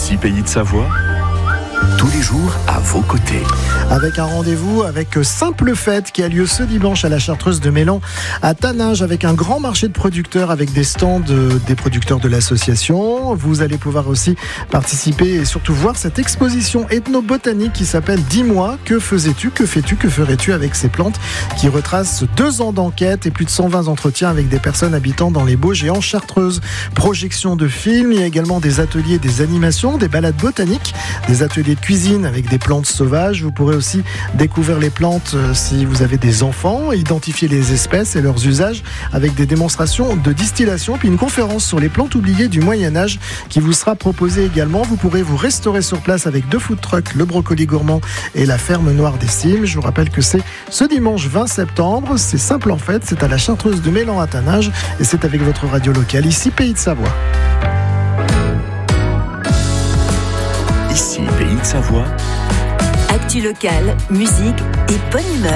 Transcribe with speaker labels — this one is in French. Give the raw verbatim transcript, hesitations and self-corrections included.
Speaker 1: Ici Pays de Savoie, tous les jours à vos côtés.
Speaker 2: Avec un rendez-vous avec Simple Fête qui a lieu ce dimanche à la Chartreuse de Mélan à Taninges, avec un grand marché de producteurs avec des stands de, des producteurs de l'association. Vous allez pouvoir aussi participer et surtout voir cette exposition ethnobotanique qui s'appelle Dis-moi, que faisais-tu, que fais-tu, que ferais-tu avec ces plantes, qui retrace deux ans d'enquête et plus de cent vingt entretiens avec des personnes habitant dans les Bauges et en Chartreuse. Projection de films, il y a également des ateliers, des animations, des balades botaniques, des ateliers de cuisine avec des plantes sauvages. Vous pourrez aussi découvrir les plantes si vous avez des enfants, identifier les espèces et leurs usages avec des démonstrations de distillation, puis une conférence sur les plantes oubliées du Moyen-Âge qui vous sera proposée également. Vous pourrez vous restaurer sur place avec deux food trucks, le Brocoli Gourmand et la Ferme Noire des Cimes. Je vous rappelle que c'est ce dimanche vingt septembre, c'est Simple en Fête, c'est à la Chartreuse de Mélan à Taninges et c'est avec votre radio locale, ici Pays de Savoie.
Speaker 1: Ici Pays de Savoie.
Speaker 3: Actu locale, musique et bonne humeur.